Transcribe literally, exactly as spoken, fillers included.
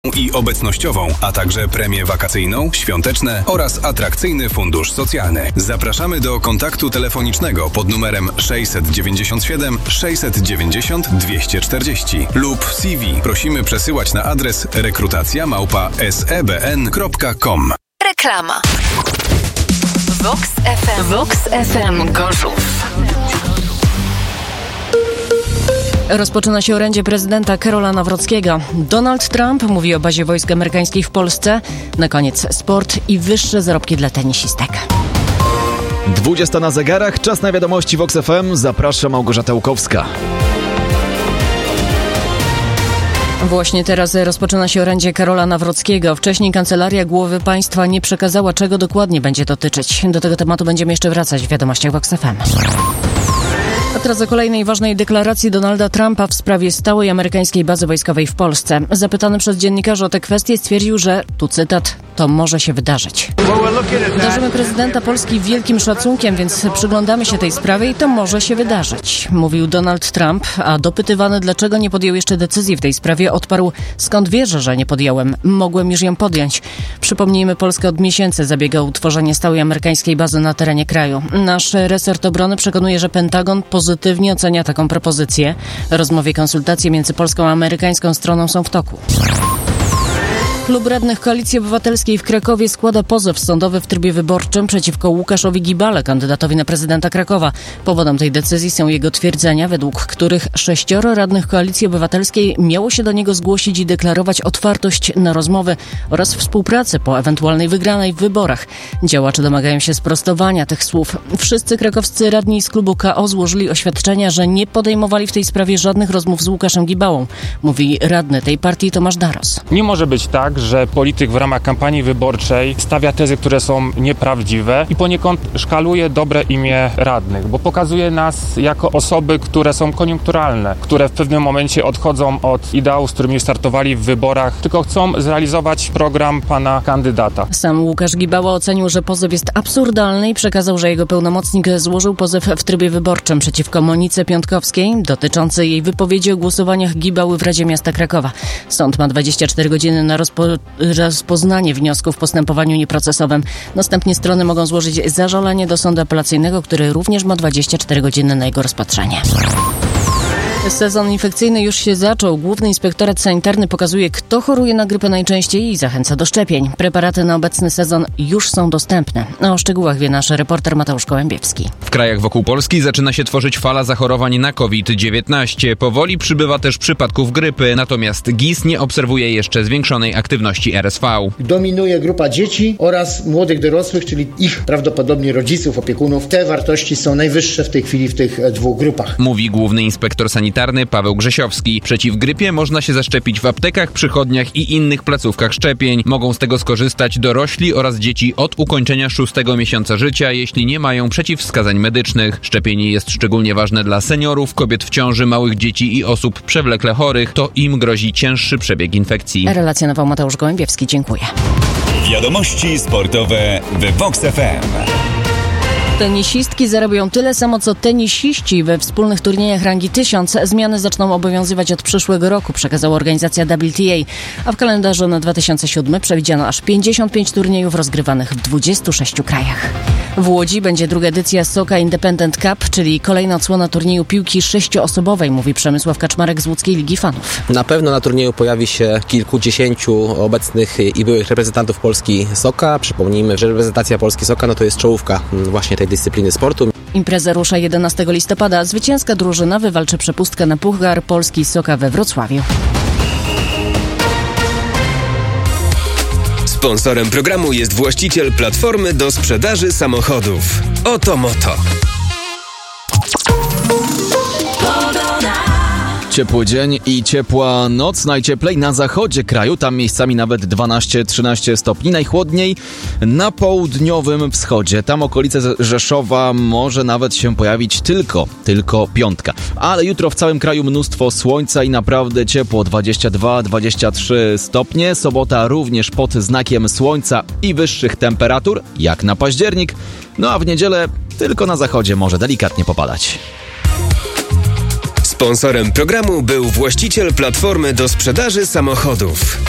i obecnościową, a także premię wakacyjną, świąteczne oraz atrakcyjny fundusz socjalny. Zapraszamy do kontaktu telefonicznego pod numerem sześćset dziewięćdziesiąt siedem sześćset dziewięćdziesiąt dwieście czterdzieści lub C V prosimy przesyłać na adres rekrutacja małpa s e b n kropka com. Reklama. Vox F M. Vox F M Gorzów. Rozpoczyna się orędzie prezydenta Karola Nawrockiego. Donald Trump mówi o bazie wojsk amerykańskich w Polsce. Na koniec sport i wyższe zarobki dla tenisistek. dwudziesta na zegarach, czas na wiadomości Vox F M. Zaprasza Małgorzata Łukowska. Właśnie teraz rozpoczyna się orędzie Karola Nawrockiego. Wcześniej Kancelaria Głowy Państwa nie przekazała, czego dokładnie będzie dotyczyć. Do tego tematu będziemy jeszcze wracać w wiadomościach Vox F M. A teraz o kolejnej ważnej deklaracji Donalda Trumpa w sprawie stałej amerykańskiej bazy wojskowej w Polsce. Zapytany przez dziennikarzy o tę kwestię stwierdził, że, tu cytat, to może się wydarzyć. Darzymy prezydenta Polski wielkim szacunkiem, więc przyglądamy się tej sprawie i to może się wydarzyć, mówił Donald Trump, a dopytywany, dlaczego nie podjął jeszcze decyzji w tej sprawie, odparł: skąd wierzę, że nie podjąłem? Mogłem już ją podjąć. Przypomnijmy, Polska od miesięcy zabiega o utworzenie stałej amerykańskiej bazy na terenie kraju. Nasz resort obrony przekonuje, że Pentagon pozytywnie ocenia taką propozycję. Rozmowy i konsultacje między polską a amerykańską stroną są w toku. Klub Radnych Koalicji Obywatelskiej w Krakowie składa pozew sądowy w trybie wyborczym przeciwko Łukaszowi Gibale, kandydatowi na prezydenta Krakowa. Powodem tej decyzji są jego twierdzenia, według których sześcioro radnych Koalicji Obywatelskiej miało się do niego zgłosić i deklarować otwartość na rozmowy oraz współpracę po ewentualnej wygranej w wyborach. Działacze domagają się sprostowania tych słów. Wszyscy krakowscy radni z klubu K O złożyli oświadczenia, że nie podejmowali w tej sprawie żadnych rozmów z Łukaszem Gibałą, mówi radny tej partii Tomasz Daros. Nie może być tak, że polityk w ramach kampanii wyborczej stawia tezy, które są nieprawdziwe i poniekąd szkaluje dobre imię radnych, bo pokazuje nas jako osoby, które są koniunkturalne, które w pewnym momencie odchodzą od ideału, z którymi startowali w wyborach, tylko chcą zrealizować program pana kandydata. Sam Łukasz Gibała ocenił, że pozew jest absurdalny i przekazał, że jego pełnomocnik złożył pozew w trybie wyborczym przeciwko Monice Piątkowskiej dotyczący jej wypowiedzi o głosowaniach Gibały w Radzie Miasta Krakowa. Sąd ma dwadzieścia cztery godziny na rozpo rozpoznanie wniosków w postępowaniu nieprocesowym. Następnie strony mogą złożyć zażalenie do sądu apelacyjnego, który również ma dwadzieścia cztery godziny na jego rozpatrzenie. Sezon infekcyjny już się zaczął. Główny Inspektorat Sanitarny pokazuje, kto choruje na grypę najczęściej i zachęca do szczepień. Preparaty na obecny sezon już są dostępne. O szczegółach wie nasz reporter Mateusz Kołębiewski. W krajach wokół Polski zaczyna się tworzyć fala zachorowań na COVID dziewiętnaście. Powoli przybywa też przypadków grypy, natomiast G I S nie obserwuje jeszcze zwiększonej aktywności R S V. Dominuje grupa dzieci oraz młodych dorosłych, czyli ich prawdopodobnie rodziców, opiekunów. Te wartości są najwyższe w tej chwili w tych dwóch grupach. Mówi główny inspektor sanitarny Paweł Grzesiowski. Przeciw grypie można się zaszczepić w aptekach, przychodniach i innych placówkach szczepień. Mogą z tego skorzystać dorośli oraz dzieci od ukończenia szóstego miesiąca życia, jeśli nie mają przeciwwskazań medycznych. Szczepienie jest szczególnie ważne dla seniorów, kobiet w ciąży, małych dzieci i osób przewlekle chorych. To im grozi cięższy przebieg infekcji. Relacjonował Mateusz Gołębiewski. Dziękuję. Wiadomości sportowe w Vox F M. Tenisistki zarabiają tyle samo, co tenisiści we wspólnych turniejach rangi tysiąc. Zmiany zaczną obowiązywać od przyszłego roku, przekazała organizacja W T A, a w kalendarzu na dwa tysiące siódmy przewidziano aż pięćdziesiąt pięć turniejów rozgrywanych w dwudziestu sześciu krajach. W Łodzi będzie druga edycja Soka Independent Cup, czyli kolejna odsłona turnieju piłki sześcioosobowej, mówi Przemysław Kaczmarek z Łódzkiej Ligi Fanów. Na pewno na turnieju pojawi się kilkudziesięciu obecnych i byłych reprezentantów Polski Soka. Przypomnijmy, że reprezentacja Polski Soka no to jest czołówka właśnie tej dyscypliny sportu. Impreza rusza jedenastego listopada. Zwycięska drużyna wywalczy przepustkę na Puchar Polski Soka we Wrocławiu. Sponsorem programu jest właściciel platformy do sprzedaży samochodów Oto Moto. Ciepły dzień i ciepła noc, najcieplej na zachodzie kraju, tam miejscami nawet dwanaście trzynaście stopni, najchłodniej na południowym wschodzie, tam okolice Rzeszowa może nawet się pojawić tylko, tylko piątka. Ale jutro w całym kraju mnóstwo słońca i naprawdę ciepło, dwadzieścia dwa dwadzieścia trzy stopnie, sobota również pod znakiem słońca i wyższych temperatur, jak na październik, no a w niedzielę tylko na zachodzie może delikatnie popadać. Sponsorem programu był właściciel platformy do sprzedaży samochodów